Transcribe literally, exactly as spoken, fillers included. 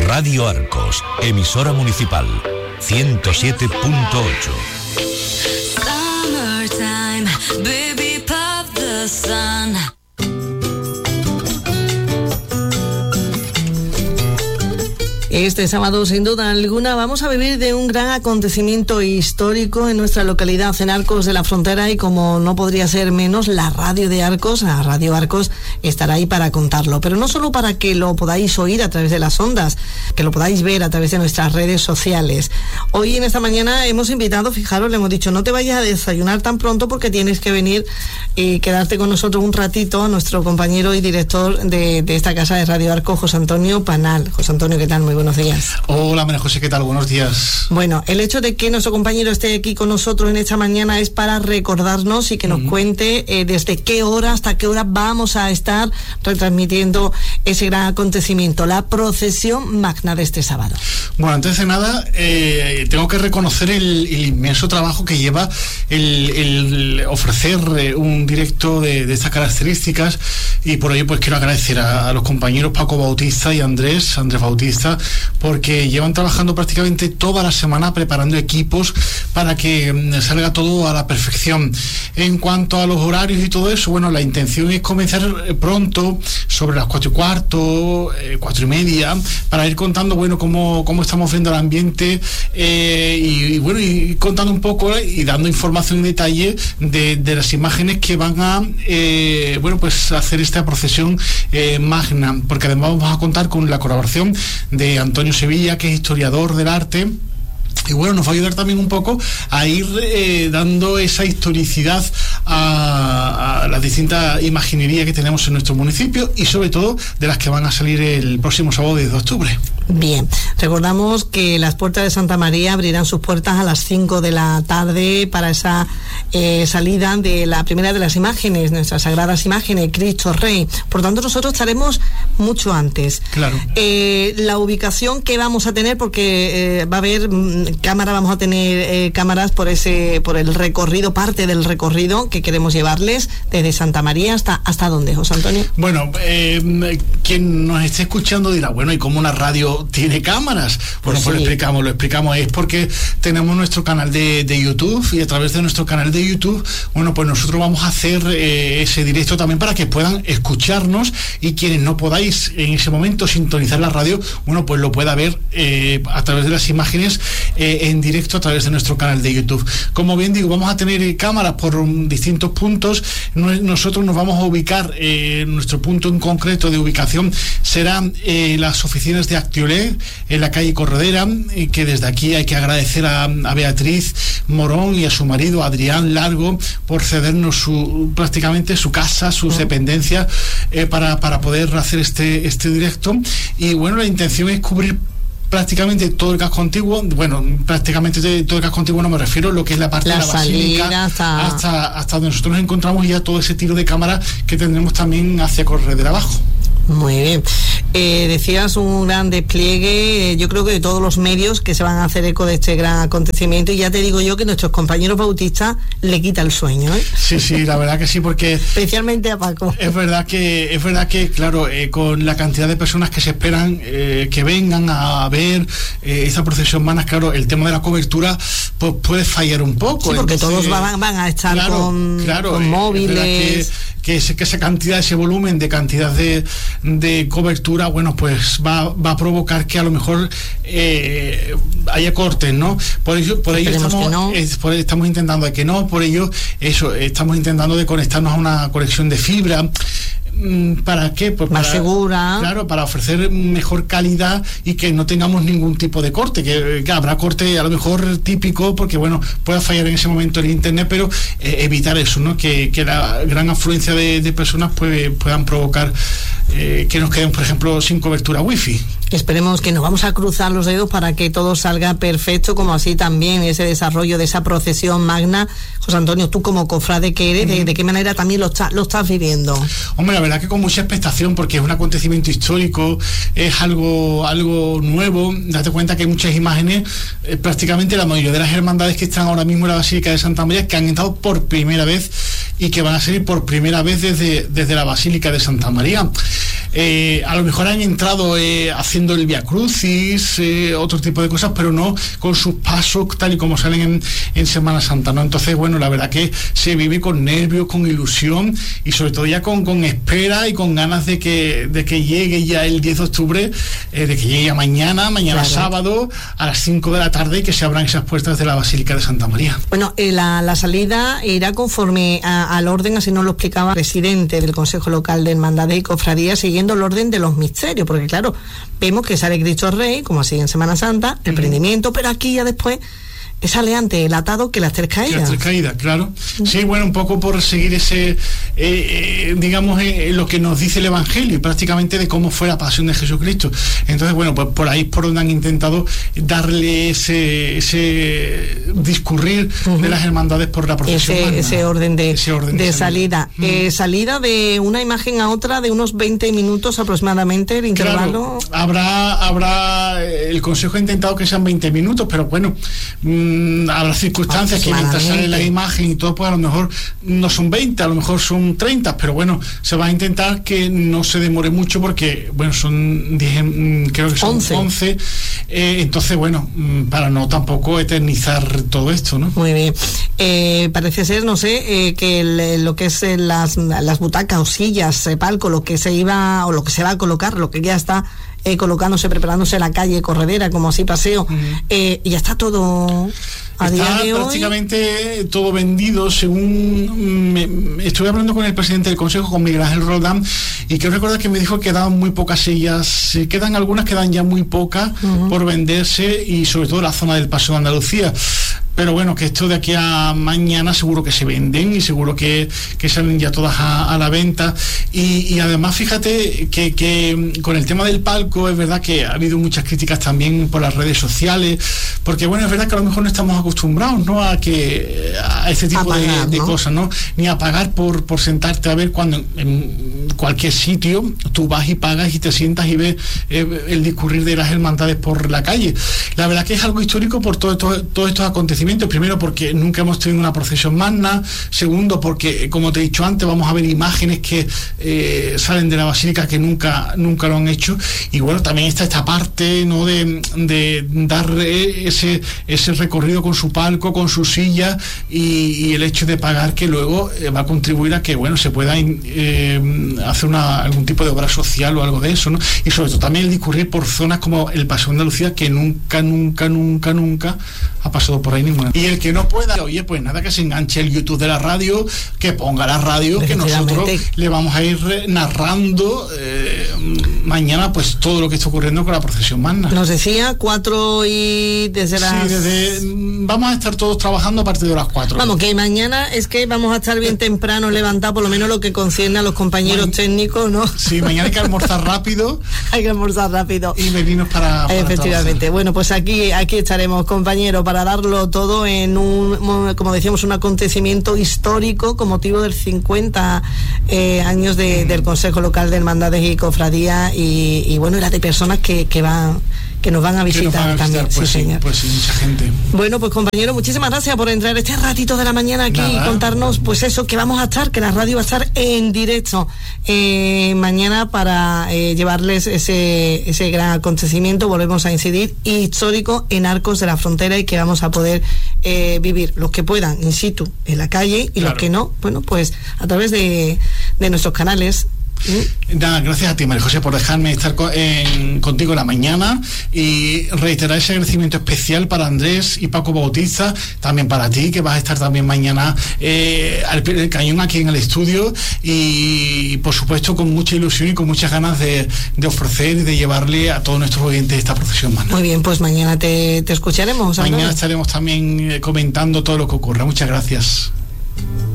Radio Arcos, emisora municipal, ciento siete punto ocho. Summertime, baby, pop the sun. Este sábado, sin duda alguna, vamos a vivir de un gran acontecimiento histórico en nuestra localidad, en Arcos de la Frontera, y como no podría ser menos, la radio de Arcos, la Radio Arcos, estará ahí para contarlo. Pero no solo para que lo podáis oír a través de las ondas, que lo podáis ver a través de nuestras redes sociales. Hoy, en esta mañana, hemos invitado, fijaros, le hemos dicho, no te vayas a desayunar tan pronto porque tienes que venir y quedarte con nosotros un ratito, a nuestro compañero y director de, de esta casa de Radio Arcos, José Antonio Panal. José Antonio, ¿qué tal? Muy buenos días. Hola, María José, ¿qué tal? Buenos días. Bueno, el hecho de que nuestro compañero esté aquí con nosotros en esta mañana es para recordarnos y que nos uh-huh. cuente eh, desde qué hora hasta qué hora vamos a estar retransmitiendo ese gran acontecimiento, la procesión magna de este sábado. Bueno, antes de nada, eh, tengo que reconocer el, el inmenso trabajo que lleva el, el ofrecer eh, un directo de, de estas características, y por ello pues quiero agradecer a, a los compañeros Paco Bautista y Andrés, Andrés Bautista, porque llevan trabajando prácticamente toda la semana preparando equipos para que salga todo a la perfección. En cuanto a los horarios y todo eso, bueno, la intención es comenzar pronto, sobre las cuatro y cuarto, eh, cuatro y media, para ir contando, bueno, cómo, cómo estamos viendo el ambiente eh, y, y, bueno, y contando un poco eh, y dando información en detalle de, de las imágenes que van a, eh, bueno, pues hacer esta procesión eh, magna, porque además vamos a contar con la colaboración de Antonio Sevilla, que es historiador del arte, y bueno, nos va a ayudar también un poco a ir eh, dando esa historicidad a, a las distintas imaginerías que tenemos en nuestro municipio, y sobre todo de las que van a salir el próximo sábado diez de octubre. Bien, recordamos que las puertas de Santa María abrirán sus puertas a las cinco de la tarde para esa eh, salida de la primera de las imágenes, nuestras sagradas imágenes, Cristo Rey. Por tanto, nosotros estaremos mucho antes. Claro. Eh, la ubicación que vamos a tener, porque eh, va a haber mm, cámara, vamos a tener eh, cámaras por ese, por el recorrido, parte del recorrido que queremos llevarles desde Santa María hasta hasta dónde, José Antonio. Bueno, eh, quien nos esté escuchando dirá, bueno, ¿y cómo una radio tiene cámaras? Bueno, pues, pues sí. lo explicamos, lo explicamos, es porque tenemos nuestro canal de, de YouTube, y a través de nuestro canal de YouTube, bueno, pues nosotros vamos a hacer eh, ese directo también para que puedan escucharnos, y quienes no podáis en ese momento sintonizar la radio, bueno, pues lo pueda ver eh, a través de las imágenes eh, en directo a través de nuestro canal de YouTube. Como bien digo, vamos a tener eh, cámaras por um, distintos puntos. Nosotros nos vamos a ubicar, eh, nuestro punto en concreto de ubicación serán eh, las oficinas de Actiolé, en la calle Corredera, eh, que desde aquí hay que agradecer a, a Beatriz Morón y a su marido Adrián Largo por cedernos su, prácticamente su casa, sus uh-huh. dependencias eh, para, para poder hacer este, este directo. Y bueno, la intención es cubrir prácticamente todo el casco antiguo. Bueno, prácticamente todo el casco antiguo, no me refiero a lo que es la parte la de la basílica hasta... hasta hasta donde nosotros nos encontramos, y ya todo ese tiro de cámara que tendremos también hacia Corredera abajo. Muy bien. Eh, decías un gran despliegue, eh, yo creo que de todos los medios que se van a hacer eco de este gran acontecimiento, y ya te digo yo que nuestros compañeros bautistas le quita el sueño, ¿eh? Sí, sí, la verdad que sí, porque especialmente a Paco. Es verdad que, es verdad que, claro, eh, con la cantidad de personas que se esperan eh, que vengan a ver eh, esa procesión magna, claro, el tema de la cobertura pues puede fallar un poco. Sí, porque entonces, todos van, van a estar claro, con, claro, con eh, móviles. Que, ese, que esa cantidad, ese volumen de cantidad de, de cobertura, bueno, pues va, va a provocar que a lo mejor eh, haya cortes, ¿no? Por ello, por ello estamos, no. es, por, estamos intentando de que no, por ello eso, estamos intentando de conectarnos a una conexión de fibra. ¿Para qué? Pues más para, segura. Claro, para ofrecer mejor calidad y que no tengamos ningún tipo de corte, que, que habrá corte a lo mejor típico, porque bueno, pueda fallar en ese momento el internet, pero eh, evitar eso, ¿no? Que, que la gran afluencia de, de personas puede, puedan provocar eh, que nos queden, por ejemplo, sin cobertura wifi. Esperemos que nos vamos a cruzar los dedos para que todo salga perfecto, como así también ese desarrollo de esa procesión magna. José Antonio, tú como cofrade que eres, ¿de, de qué manera también lo, está, lo estás viviendo? Hombre, la verdad que con mucha expectación, porque es un acontecimiento histórico, es algo algo nuevo. Date cuenta que hay muchas imágenes, eh, prácticamente la mayoría de las hermandades que están ahora mismo en la Basílica de Santa María, que han entrado por primera vez y que van a salir por primera vez desde, desde la Basílica de Santa María. eh, a lo mejor han entrado eh, haciendo el Via Crucis, eh, otro tipo de cosas, pero no con sus pasos tal y como salen en, en Semana Santa, ¿no? Entonces, bueno, la verdad que se vive con nervios, con ilusión y sobre todo ya con, con espera y con ganas de que, de que llegue ya el diez de octubre, eh, de que llegue ya mañana, mañana claro. sábado, a las cinco de la tarde, y que se abran esas puertas de la Basílica de Santa María. Bueno, eh, la, la salida irá conforme a, al orden, así nos lo explicaba el presidente del Consejo Local de Hermandades y Cofradías, siguiendo el orden de los misterios, porque claro, vemos que sale Cristo Rey, como así en Semana Santa, el uh-huh. prendimiento, pero aquí ya después sale antes el atado que las tres caídas. Las tres caídas, claro. Sí, bueno, un poco por seguir ese, eh, eh, digamos, eh, lo que nos dice el Evangelio, prácticamente de cómo fue la pasión de Jesucristo. Entonces, bueno, pues por ahí es por donde han intentado darle ese, ese discurrir uh-huh. de las hermandades por la procesión. Ese, ese orden de, ese orden de, de salida. salida. Uh-huh. Eh, salida de una imagen a otra de unos veinte minutos aproximadamente, el intervalo. Claro, habrá, habrá, el Consejo ha intentado que sean veinte minutos, pero bueno, mmm, a las circunstancias que mientras sale la imagen y todo, pues a lo mejor no son veinte, a lo mejor son treinta, pero bueno, se va a intentar que no se demore mucho porque, bueno, son diez, creo que son once, once eh, entonces, bueno, para no tampoco eternizar todo esto, ¿no? Muy bien. Eh, parece ser, no sé, eh, que el, lo que es eh, las, las butacas o sillas, eh, palco, lo que se iba o lo que se va a colocar, lo que ya está Eh, colocándose, preparándose en la calle corredera, como así paseo, uh-huh. eh, y ya está todo a está día de prácticamente hoy. Todo vendido, según me, estuve hablando con el presidente del Consejo, con Miguel Ángel Roldán, y quiero recordar que me dijo que quedaban muy pocas sillas, quedan algunas, quedan ya muy pocas uh-huh. por venderse, y sobre todo la zona del Paseo de Andalucía. Pero bueno, que esto de aquí a mañana seguro que se venden y seguro que, que salen ya todas a, a la venta. Y, y además, fíjate que, que con el tema del palco es verdad que ha habido muchas críticas también por las redes sociales, porque bueno, es verdad que a lo mejor no estamos acostumbrados, ¿no?, a que a este tipo pagar, de, de ¿no? cosas, ¿no? Ni a pagar por, por sentarte a ver cuando en cualquier sitio tú vas y pagas y te sientas y ves eh, el discurrir de las hermandades por la calle. La verdad que es algo histórico por todos todo, todo estos acontecimientos. Primero porque nunca hemos tenido una procesión magna, segundo porque, como te he dicho antes, vamos a ver imágenes que eh, salen de la basílica que nunca nunca lo han hecho, y bueno, también está esta parte, ¿no?, de, de dar ese ese recorrido con su palco, con su silla, y, y el hecho de pagar, que luego eh, va a contribuir a que, bueno, se pueda eh, hacer una, algún tipo de obra social o algo de eso, ¿no? Y sobre todo también el discurrir por zonas como el Paseo de Andalucía, que nunca, nunca, nunca, nunca ha pasado por ahí ninguna. Y el que no pueda, oye, pues nada, que se enganche el YouTube de la radio, que ponga la radio, que nosotros le vamos a ir narrando eh, mañana pues todo lo que está ocurriendo con la procesión magna. Nos decía cuatro y desde las... Sí, desde... Vamos a estar todos trabajando a partir de las cuatro. Vamos, que mañana es que vamos a estar bien temprano levantados, por lo menos lo que concierne a los compañeros Ma... técnicos, ¿no? Sí, mañana hay que almorzar rápido. Hay que almorzar rápido. Y venirnos para, para Efectivamente. trabajar. Bueno, pues aquí, aquí estaremos, compañeros, para darlo todo en un, como decíamos, un acontecimiento histórico con motivo del cincuenta eh, años de, del Consejo Local de Hermandades y Cofradías, y, y bueno, era de personas que, que van que nos van a visitar, van a visitar también. Pues sí, sí, señor. Pues sí, mucha gente. Bueno, pues compañero, muchísimas gracias por entrar este ratito de la mañana aquí Nada. y contarnos, pues eso, que vamos a estar, que la radio va a estar en directo eh, mañana para eh, llevarles ese, ese gran acontecimiento, volvemos a incidir, histórico en Arcos de la Frontera, y que vamos a poder eh, vivir, los que puedan, in situ, en la calle, y claro. los que no, bueno, pues a través de, de nuestros canales. Nada, gracias a ti, María José, por dejarme estar con, en, contigo la mañana, y reiterar ese agradecimiento especial para Andrés y Paco Bautista, también para ti, que vas a estar también mañana eh, al pie del cañón aquí en el estudio, y por supuesto con mucha ilusión y con muchas ganas de, de ofrecer y de llevarle a todos nuestros oyentes esta procesión magna. Muy bien, pues mañana te, te escucharemos. Mañana estaremos también eh, comentando todo lo que ocurra. Muchas gracias.